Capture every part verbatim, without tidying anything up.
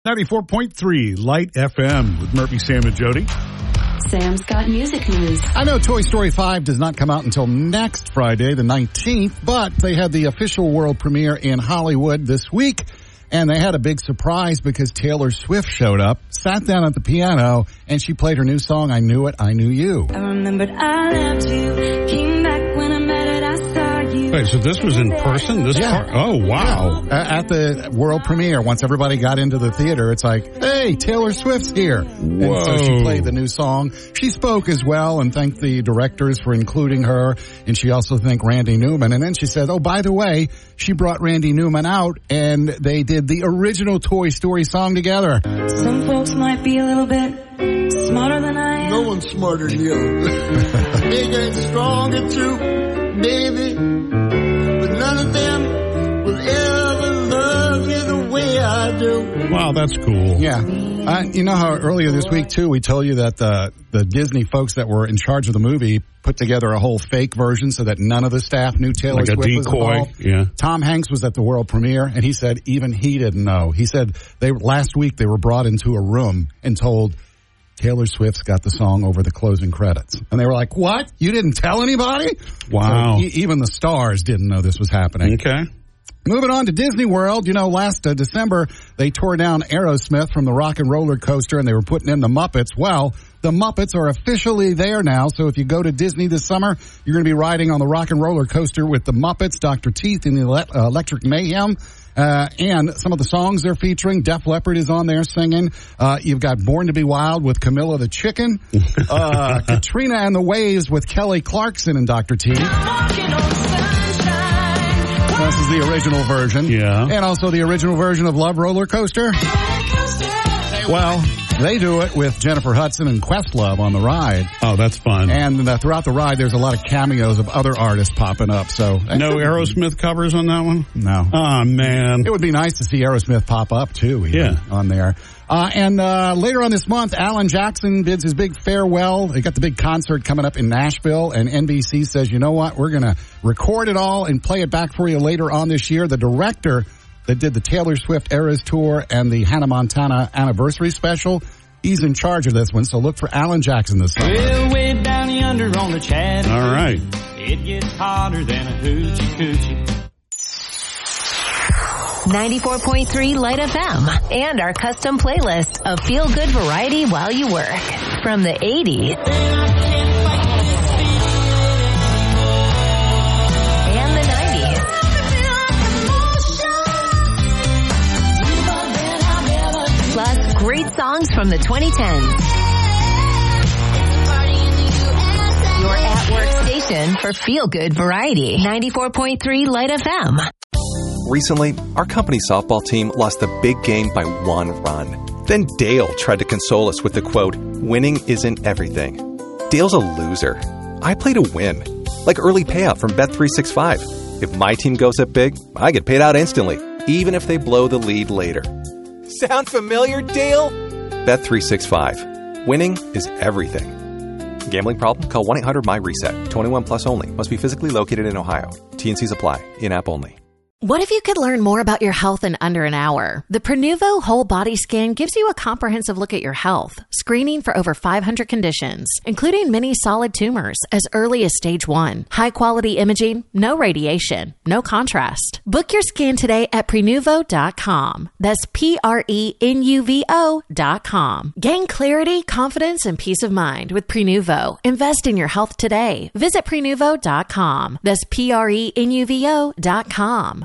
ninety-four point three Light F M with Murphy, Sam, and Jody. Sam's got music news. I know Toy Story five does not come out until next Friday, the nineteenth, but they had the official world premiere in Hollywood this week, and they had a big surprise because Taylor Swift showed up, sat down at the piano, and she played her new song, I Knew It, I Knew You. I remembered I loved you, came back when I met it, I saw you. Wait, so this was in person? This Yeah. part? Oh, wow. Uh, at the world premiere, once everybody got into the theater, it's like, hey, Taylor Swift's here. Whoa. And so she played the new song. She spoke as well and thanked the directors for including her. And she also thanked Randy Newman. And then she said, oh, by the way, she brought Randy Newman out and they did the original Toy Story song together. Some folks might be a little bit smarter than I am. No one's smarter than you. Bigger and stronger too, baby. But none of them will ever love you the way I do. Wow, that's cool. Yeah. Uh, you know how earlier this week, too, we told you that the, the Disney folks that were in charge of the movie put together a whole fake version so that none of the staff knew Taylor Like a Swift was decoy, involved. yeah. Tom Hanks was at the world premiere, and he said even he didn't know. He said they last week they were brought into a room and told Taylor Swift's got the song over the closing credits. And they were like, what? You didn't tell anybody? Wow. So e- even the stars didn't know this was happening. Okay. Moving on to Disney World, you know, last uh, December, they tore down Aerosmith from the Rock and Roller Coaster, and they were putting in the Muppets. Well, the Muppets are officially there now, so if you go to Disney this summer, you're going to be riding on the Rock and Roller Coaster with the Muppets, Doctor Teeth, and the ele- uh, Electric Mayhem. Uh, and some of the songs they're featuring, Def Leppard is on there singing. Uh, you've got Born to be Wild with Camilla the Chicken. Uh, Katrina and the Waves with Kelly Clarkson and Doctor Teeth. This is the original version. Yeah. And also the original version of Love Roller Coaster. Well, they do it with Jennifer Hudson and Questlove on the ride. Oh, that's fun. And uh, throughout the ride, there's a lot of cameos of other artists popping up. So No Aerosmith covers on that one? No. Oh, man. It would be nice to see Aerosmith pop up, too, even, Yeah. on there. Uh, and uh, later on this month, Alan Jackson bids his big farewell. They got the big concert coming up in Nashville, and N B C says, you know what, we're going to record it all and play it back for you later on this year. The director that did the Taylor Swift Eras Tour and the Hannah Montana Anniversary Special, he's in charge of this one, so look for Alan Jackson this summer. Well, way down yonder on the Chattanooga, All right. it gets hotter than a hoochie coochie. ninety-four point three Light F M and our custom playlist of feel-good variety while you work. From the eighties and the nineties. Plus great songs from the twenty tens. Your at-work station for feel-good variety. ninety-four point three Light F M. Recently, our company softball team lost the big game by one run. Then Dale tried to console us with the quote, winning isn't everything. Dale's a loser. I play to win. Like early payout from Bet three sixty-five. If my team goes up big, I get paid out instantly, even if they blow the lead later. Sound familiar, Dale? Bet three sixty-five. Winning is everything. Gambling problem? Call one eight hundred my reset. twenty-one plus only. Must be physically located in Ohio. T and C's apply. In-app only. What if you could learn more about your health in under an hour? The Prenuvo Whole Body Scan gives you a comprehensive look at your health, screening for over five hundred conditions, including many solid tumors as early as stage one. High quality imaging, no radiation, no contrast. Book your scan today at Prenuvo dot com. That's P R E N U V O dot com. Gain clarity, confidence, and peace of mind with Prenuvo. Invest in your health today. Visit Prenuvo dot com. That's P R E N U V O dot com.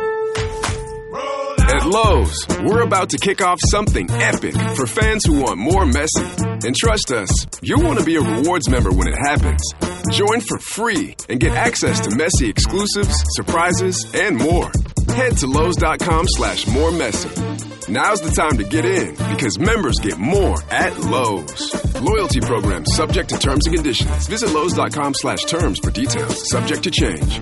At Lowe's, we're about to kick off something epic for fans who want more Messi. And trust us, you'll want to be a rewards member when it happens. Join for free and get access to Messi exclusives, surprises, and more. Head to Lowe's.com slash more Messi. Now's the time to get in because members get more at Lowe's. Loyalty program subject to terms and conditions. Visit Lowe's.com slash terms for details. Subject to change.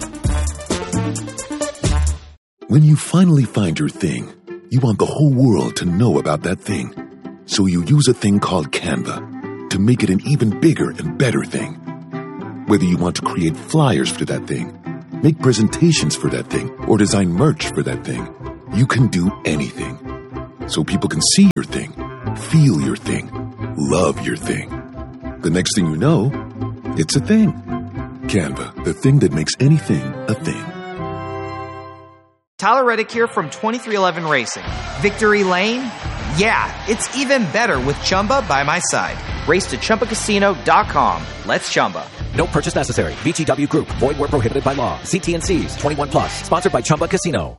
When you finally find your thing, you want the whole world to know about that thing. So you use a thing called Canva to make it an even bigger and better thing. Whether you want to create flyers for that thing, make presentations for that thing, or design merch for that thing, you can do anything. so people can see your thing, feel your thing, love your thing. The next thing you know, it's a thing. Canva, the thing that makes anything a thing. Tyler Reddick here from twenty-three eleven Racing. Victory Lane? Yeah, it's even better with Chumba by my side. Race to Chumba Casino dot com. Let's Chumba. No purchase necessary. V G W Group. Void where prohibited by law. See T and C's. twenty-one plus. Sponsored by Chumba Casino.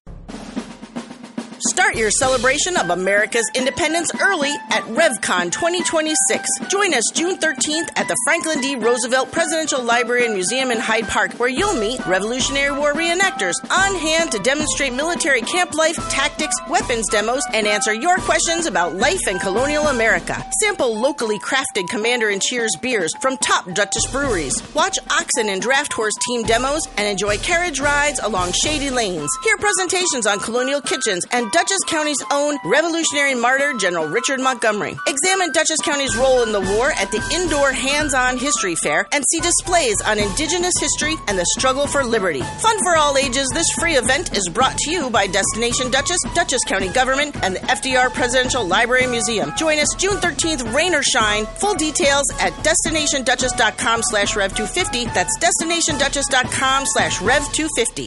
Start your celebration of America's independence early at RevCon twenty twenty-six. Join us June thirteenth at the Franklin D. Roosevelt Presidential Library and Museum in Hyde Park, where you'll meet Revolutionary War reenactors on hand to demonstrate military camp life, tactics, weapons demos, and answer your questions about life in colonial America. Sample locally crafted Commander and Cheers beers from top Dutchess breweries. Watch oxen and draft horse team demos and enjoy carriage rides along shady lanes. Hear presentations on colonial kitchens and Dutchess County's own Revolutionary Martyr, General Richard Montgomery. Examine Dutchess County's role in the war at the indoor hands-on history fair and see displays on indigenous history and the struggle for liberty. Fun for all ages, this free event is brought to you by Destination Dutchess, Dutchess County Government, and the F D R Presidential Library and Museum. Join us June thirteenth, rain or shine. Full details at destination dutchess dot com slash rev two fifty. That's destination dutchess dot com slash rev two fifty.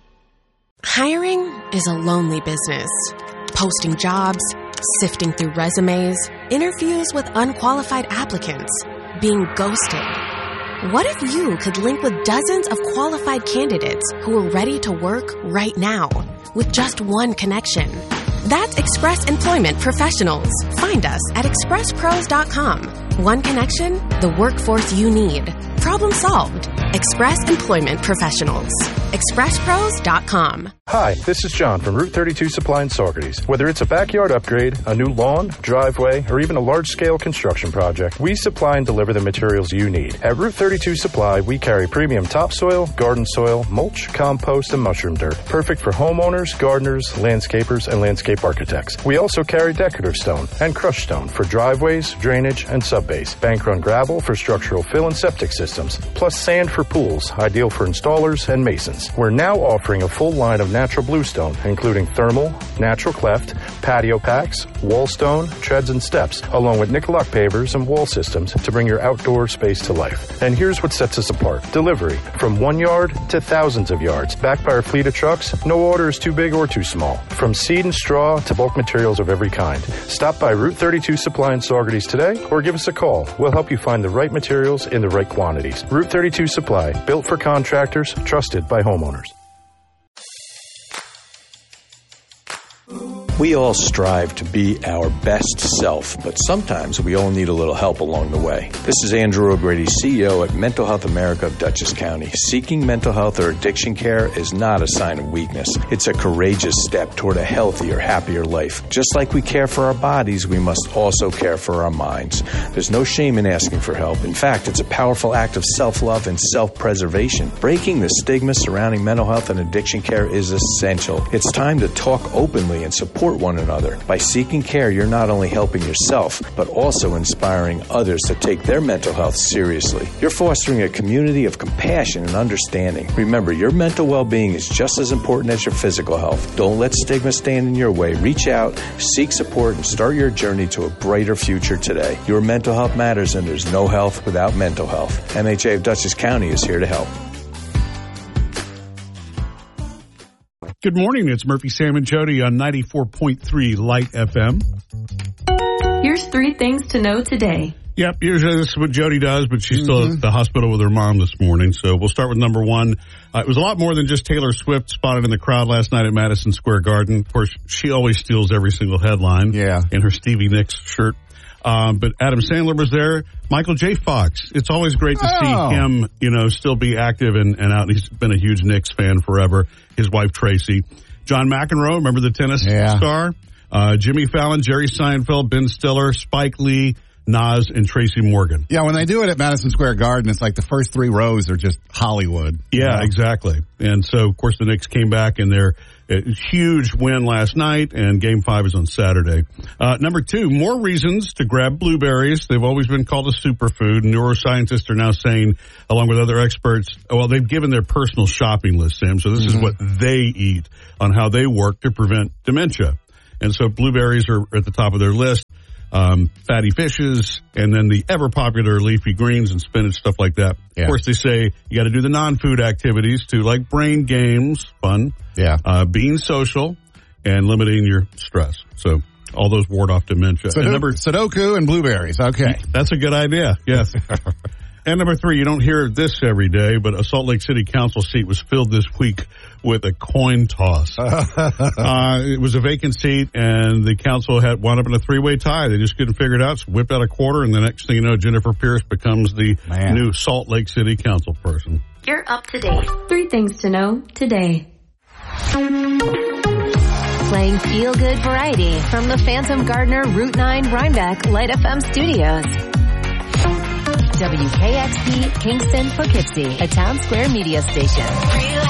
Hiring is a lonely business. Posting jobs, sifting through resumes, interviews with unqualified applicants, being ghosted. What if you could link with dozens of qualified candidates who are ready to work right now with just one connection? That's Express Employment Professionals. Find us at express pros dot com. One connection, the workforce you need. Problem solved. Express Employment Professionals. express pros dot com. Hi, this is John from Route thirty-two Supply in Saugerties. Whether it's a backyard upgrade, a new lawn, driveway, or even a large-scale construction project, we supply and deliver the materials you need. At Route thirty-two Supply, we carry premium topsoil, garden soil, mulch, compost, and mushroom dirt. Perfect for homeowners, gardeners, landscapers, and landscape architects. We also carry decorative stone and crushed stone for driveways, drainage, and subbase. Bank-run gravel for structural fill and septic systems. Plus sand for pools, ideal for installers and masons. We're now offering a full line of natural bluestone, including thermal, natural cleft, patio packs, wall stone, treads and steps, along with Nicoloc pavers and wall systems to bring your outdoor space to life. And here's what sets us apart. Delivery. From one yard to thousands of yards. Backed by our fleet of trucks, no order is too big or too small. From seed and straw to bulk materials of every kind. Stop by Route thirty-two Supply in Saugerties today or give us a call. We'll help you find the right materials in the right quantities. Route thirty-two Supply. Built for contractors, trusted by homeowners. We all strive to be our best self, but sometimes we all need a little help along the way. This is Andrew O'Grady, C E O at Mental Health America of Dutchess County. Seeking mental health or addiction care is not a sign of weakness. It's a courageous step toward a healthier, happier life. Just like we care for our bodies, we must also care for our minds. There's no shame in asking for help. In fact, it's a powerful act of self-love and self-preservation. Breaking the stigma surrounding mental health and addiction care is essential. It's time to talk openly and support one another. By seeking care, you're not only helping yourself, but also inspiring others to take their mental health seriously. You're fostering a community of compassion and understanding. Remember, your mental well-being is just as important as your physical health. Don't let stigma stand in your way. Reach out, seek support, and start your journey to a brighter future today. Your mental health matters, and there's no health without mental health. M H A of Dutchess County is here to help. Good morning. It's Murphy, Sam, and Jody on ninety-four point three Light F M. Here's three things to know today. Yep, usually this is what Jody does, but she's still mm-hmm. at the hospital with her mom this morning. So we'll start with number one. Uh, it was a lot more than just Taylor Swift spotted in the crowd last night at Madison Square Garden. Of course, she always steals every single headline yeah. in her Stevie Nicks shirt. Um, but Adam Sandler was there. Michael J. Fox. It's always great to oh. see him, you know, still be active and, and out. He's been a huge Knicks fan forever. His wife, Tracy. John McEnroe, remember the tennis yeah. star? Uh, Jimmy Fallon, Jerry Seinfeld, Ben Stiller, Spike Lee, Nas, and Tracy Morgan. Yeah, when they do it at Madison Square Garden, it's like the first three rows are just Hollywood. Yeah, you know? Exactly. And so, of course, the Knicks came back in their uh, huge win last night, and Game five is on Saturday. Uh, number two, more reasons to grab blueberries. They've always been called a superfood. Neuroscientists are now saying, along with other experts, well, they've given their personal shopping list, Sam, so this mm-hmm. is what they eat on how they work to prevent dementia. And so blueberries are at the top of their list. Um, fatty fishes, and then the ever popular leafy greens and spinach, stuff like that. Yeah. Of course, they say you got to do the non-food activities too, like brain games, fun. Yeah. Uh, being social and limiting your stress. So all those ward off dementia. Sudoku, and number, Sudoku and blueberries. Okay. That's a good idea. Yes. And number three, you don't hear this every day, but a Salt Lake City Council seat was filled this week with a coin toss. uh, it was a vacant seat, and the council had wound up in a three-way tie. They just couldn't figure it out, so whipped out a quarter, and the next thing you know, Jennifer Pierce becomes the Man. new Salt Lake City Council person. You're up to date. Three things to know today. Playing feel-good variety from the Phantom Gardener Route nine Rhinebeck Light F M studios. W K X P Kingston, Poughkeepsie, a Town Square media station.